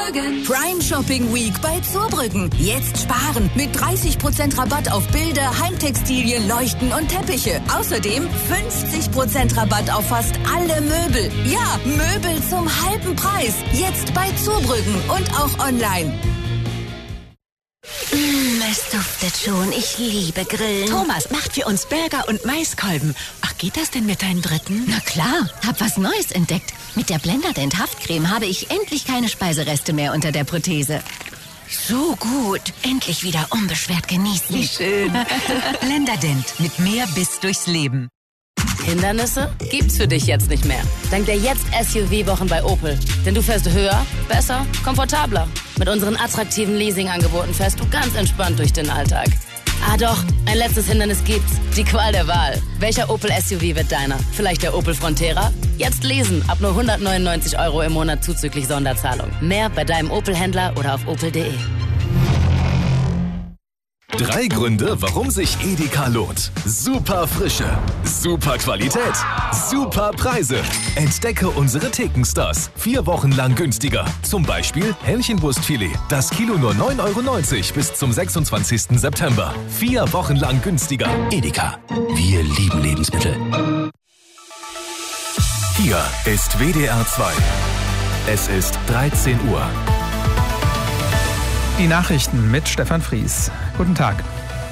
Zurbrüggen. Prime Shopping Week bei Zurbrüggen. Jetzt sparen mit 30% Rabatt auf Bilder, Heimtextilien, Leuchten und Teppiche. Außerdem 50% Rabatt auf fast alle Möbel. Ja, Möbel zum halben Preis. Jetzt bei Zurbrüggen und auch online. Es duftet schon. Ich liebe Grillen. Thomas macht für uns Burger und Maiskolben. Ach, geht das denn mit deinen Dritten? Na klar, hab was Neues entdeckt. Mit der Blenderdent Haftcreme habe ich endlich keine Speisereste mehr unter der Prothese. So gut. Endlich wieder unbeschwert genießen. Wie schön. Blenderdent. Mit mehr Biss durchs Leben. Hindernisse gibt's für dich jetzt nicht mehr. Dank der Jetzt-SUV-Wochen bei Opel. Denn du fährst höher, besser, komfortabler. Mit unseren attraktiven Leasing-Angeboten fährst du ganz entspannt durch den Alltag. Ah doch, ein letztes Hindernis gibt's. Die Qual der Wahl. Welcher Opel-SUV wird deiner? Vielleicht der Opel Frontera? Jetzt lesen. Ab nur 199 € im Monat zuzüglich Sonderzahlung. Mehr bei deinem Opel-Händler oder auf opel.de. 3 Gründe, warum sich Edeka lohnt. Super Frische, super Qualität, super Preise. Entdecke unsere Thekenstars. 4 Wochen lang günstiger. Zum Beispiel Hähnchenbrustfilet. Das Kilo nur 9,90 € bis zum 26. September. 4 Wochen lang günstiger. Edeka. Wir lieben Lebensmittel. Hier ist WDR 2. Es ist 13 Uhr. Die Nachrichten mit Stefan Fries. Guten Tag.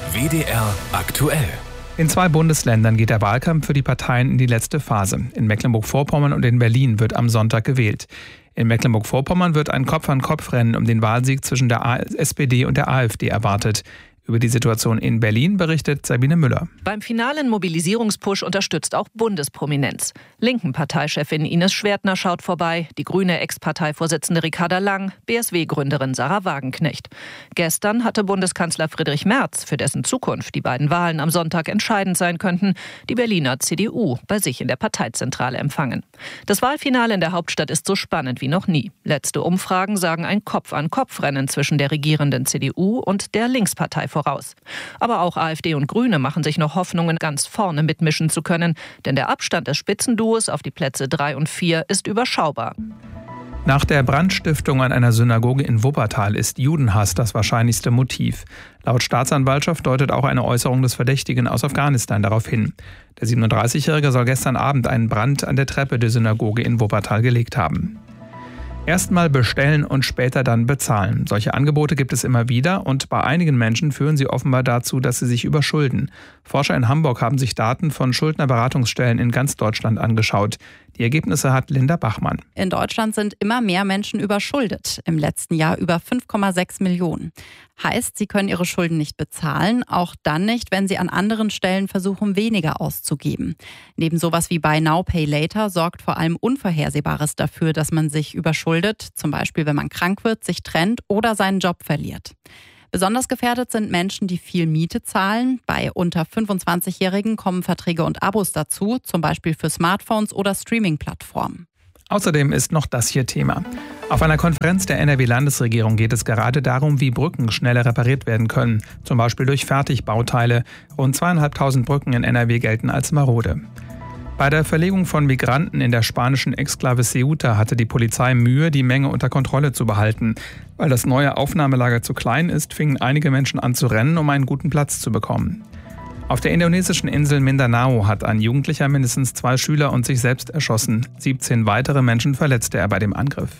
WDR aktuell. In 2 Bundesländern geht der Wahlkampf für die Parteien in die letzte Phase. In Mecklenburg-Vorpommern und in Berlin wird am Sonntag gewählt. In Mecklenburg-Vorpommern wird ein Kopf-an-Kopf-Rennen um den Wahlsieg zwischen der SPD und der AfD erwartet. Über die Situation in Berlin berichtet Sabine Müller. Beim finalen Mobilisierungspush unterstützt auch Bundesprominenz. Linken-Parteichefin Ines Schwertner schaut vorbei, die grüne Ex-Parteivorsitzende Ricarda Lang, BSW-Gründerin Sarah Wagenknecht. Gestern hatte Bundeskanzler Friedrich Merz, für dessen Zukunft die beiden Wahlen am Sonntag entscheidend sein könnten, die Berliner CDU bei sich in der Parteizentrale empfangen. Das Wahlfinale in der Hauptstadt ist so spannend wie noch nie. Letzte Umfragen sagen ein Kopf-an-Kopf-Rennen zwischen der regierenden CDU und der Linkspartei voraus. Aber auch AfD und Grüne machen sich noch Hoffnungen, ganz vorne mitmischen zu können. Denn der Abstand des Spitzenduos auf die Plätze 3 und 4 ist überschaubar. Nach der Brandstiftung an einer Synagoge in Wuppertal ist Judenhass das wahrscheinlichste Motiv. Laut Staatsanwaltschaft deutet auch eine Äußerung des Verdächtigen aus Afghanistan darauf hin. Der 37-Jährige soll gestern Abend einen Brand an der Treppe der Synagoge in Wuppertal gelegt haben. Erstmal bestellen und später dann bezahlen. Solche Angebote gibt es immer wieder und bei einigen Menschen führen sie offenbar dazu, dass sie sich überschulden. Forscher in Hamburg haben sich Daten von Schuldnerberatungsstellen in ganz Deutschland angeschaut. Die Ergebnisse hat Linda Bachmann. In Deutschland sind immer mehr Menschen überschuldet. Im letzten Jahr über 5,6 Millionen. Heißt, sie können ihre Schulden nicht bezahlen, auch dann nicht, wenn sie an anderen Stellen versuchen, weniger auszugeben. Neben sowas wie Buy Now, Pay Later sorgt vor allem Unvorhersehbares dafür, dass man sich überschuldet, zum Beispiel wenn man krank wird, sich trennt oder seinen Job verliert. Besonders gefährdet sind Menschen, die viel Miete zahlen. Bei unter 25-Jährigen kommen Verträge und Abos dazu, zum Beispiel für Smartphones oder Streaming-Plattformen. Außerdem ist noch das hier Thema. Auf einer Konferenz der NRW-Landesregierung geht es gerade darum, wie Brücken schneller repariert werden können, zum Beispiel durch Fertigbauteile. Rund 2.500 Brücken in NRW gelten als marode. Bei der Verlegung von Migranten in der spanischen Exklave Ceuta hatte die Polizei Mühe, die Menge unter Kontrolle zu behalten. Weil das neue Aufnahmelager zu klein ist, fingen einige Menschen an zu rennen, um einen guten Platz zu bekommen. Auf der indonesischen Insel Mindanao hat ein Jugendlicher mindestens 2 Schüler und sich selbst erschossen. 17 weitere Menschen verletzte er bei dem Angriff.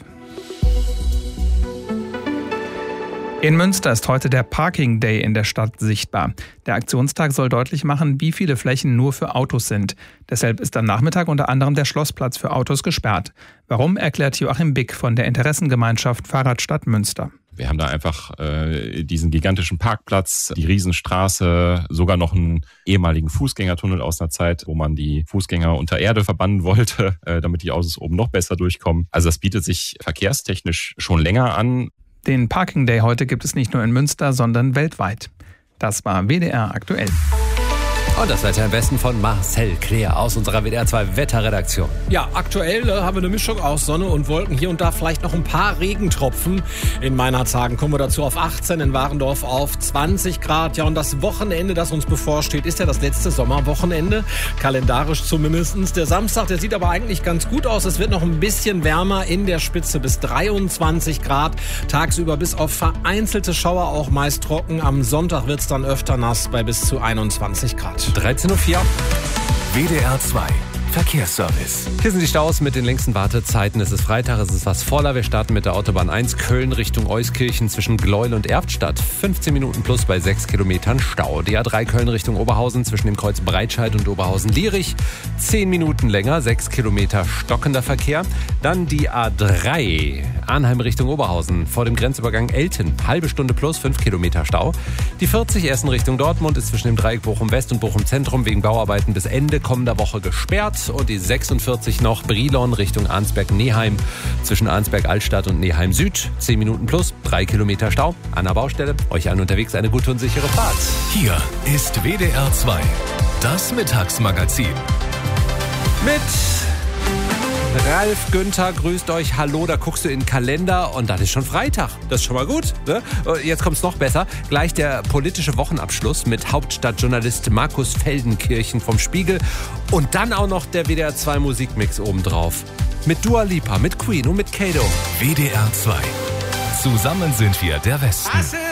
In Münster ist heute der Parking Day in der Stadt sichtbar. Der Aktionstag soll deutlich machen, wie viele Flächen nur für Autos sind. Deshalb ist am Nachmittag unter anderem der Schlossplatz für Autos gesperrt. Warum, erklärt Joachim Bick von der Interessengemeinschaft Fahrradstadt Münster. Wir haben da einfach diesen gigantischen Parkplatz, die Riesenstraße, sogar noch einen ehemaligen Fußgängertunnel aus einer Zeit, wo man die Fußgänger unter Erde verbannen wollte, damit die Autos oben noch besser durchkommen. Also das bietet sich verkehrstechnisch schon länger an. Den Parking Day heute gibt es nicht nur in Münster, sondern weltweit. Das war WDR aktuell. Und das Wetter am besten von Marcel Kleer aus unserer WDR 2 Wetterredaktion. Ja, aktuell haben wir eine Mischung aus Sonne und Wolken. Hier und da vielleicht noch ein paar Regentropfen. In Meinerzhagen kommen wir dazu auf 18, in Warendorf auf 20 Grad. Ja, und das Wochenende, das uns bevorsteht, ist ja das letzte Sommerwochenende. Kalendarisch zumindest. Der Samstag, der sieht aber eigentlich ganz gut aus. Es wird noch ein bisschen wärmer, in der Spitze bis 23 Grad. Tagsüber bis auf vereinzelte Schauer auch meist trocken. Am Sonntag wird es dann öfter nass bei bis zu 21 Grad. 13.04 Uhr. WDR 2 Verkehrsservice. Hier sind die Staus mit den längsten Wartezeiten. Es ist Freitag, es ist was voller. Wir starten mit der Autobahn 1 Köln Richtung Euskirchen zwischen Gleuel und Erftstadt. 15 Minuten plus bei 6 Kilometern Stau. Die A3 Köln Richtung Oberhausen zwischen dem Kreuz Breitscheid und Oberhausen-Lierich. 10 Minuten länger, 6 Kilometer stockender Verkehr. Dann die A3 Arnheim Richtung Oberhausen vor dem Grenzübergang Elten. Halbe Stunde plus 5 Kilometer Stau. Die 40 Essen Richtung Dortmund ist zwischen dem Dreieck Bochum West und Bochum Zentrum wegen Bauarbeiten bis Ende kommender Woche gesperrt. Und die 46 noch Brilon Richtung Arnsberg-Neheim zwischen Arnsberg-Altstadt und Neheim Süd. 10 Minuten plus, 3 Kilometer Stau. An der Baustelle. Euch allen unterwegs eine gute und sichere Fahrt. Hier ist WDR 2, das Mittagsmagazin. Mit Ralf Günther grüßt euch. Hallo, da guckst du in den Kalender und das ist schon Freitag. Das ist schon mal gut. Ne? Jetzt kommt's noch besser. Gleich der politische Wochenabschluss mit Hauptstadtjournalist Markus Feldenkirchen vom Spiegel. Und dann auch noch der WDR 2 Musikmix obendrauf. Mit Dua Lipa, mit Queen und mit Kato. WDR 2. Zusammen sind wir der Westen.